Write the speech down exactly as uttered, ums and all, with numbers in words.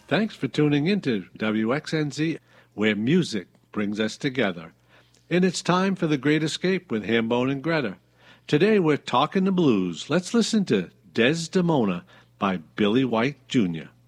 Thanks for tuning in to W X N Z, where music brings us together. And it's time for The Great Escape with Hambone and Greta. Today we're talking the blues. Let's listen to Desdemona by Billy White Junior